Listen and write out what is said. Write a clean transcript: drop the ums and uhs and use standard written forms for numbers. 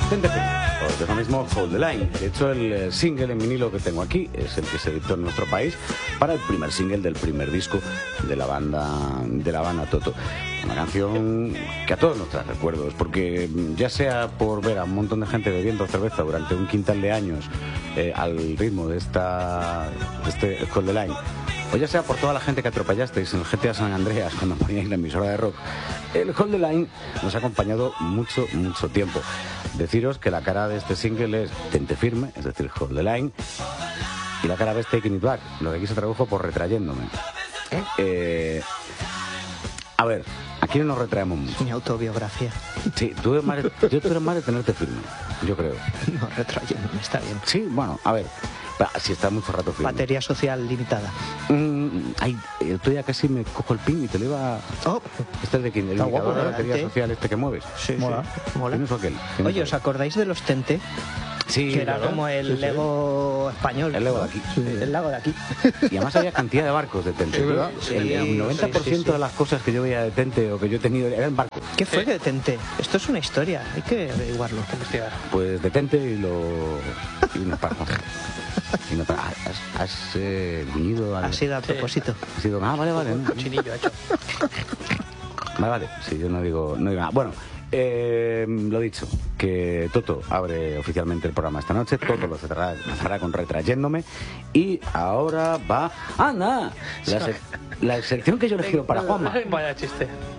Tente firme. Pues ahora mismo Hold the Line. De hecho, el single en vinilo que tengo aquí es el que se editó en nuestro país para el primer single del primer disco de la banda Toto. Una canción que a todos nos trae recuerdos, porque ya sea por ver a un montón de gente bebiendo cerveza durante un quintal de años al ritmo de este Hold the Line, o ya sea por toda la gente que atropellasteis en el GTA San Andreas cuando poníais la emisora de rock, el Hold the Line nos ha acompañado mucho tiempo. Deciros que la cara de este single es Tente firme, es decir, Hold the Line, y la cara B es Taking It Back, lo que aquí se tradujo por Retrayéndome. A ver, aquí no nos retraemos mucho. Mi autobiografía. Sí, tú eres más de tenerte firme, yo creo. No, retrayéndome, está bien. Sí, bueno, a ver, si está mucho rato firme. Batería social limitada. Tú ya casi me cojo el pin y te lo iba... Oh, Este es de quién, el está indicador guapo, de batería ¿eh? social que mueves. Sí, Mola. sí. Mola. ¿Tienes aquel? Oye, ¿os acordáis de los Tente? Sí, Que era claro. como el Lego español. El Lego de aquí. El Lego de aquí. Y además había cantidad de barcos de Tente. Sí, ¿verdad? El 90% de las cosas que yo veía de Tente o que yo he tenido eran barcos. ¿Qué fue de Tente? Esto es una historia, hay que averiguarlo. Investigar. Pues de Tente y unos pagos. Y no, has gruñido al... Ha sido a propósito. Ha sido, vale, ¿no? Cochinillo hecho. Vale. Sí, yo no digo nada. Bueno, lo dicho, que Toto abre oficialmente el programa esta noche. Toto lo cerrará con Retrayéndome. Y ahora va... ¡Anda! La sección que yo le giro para Juanma. Vaya chiste.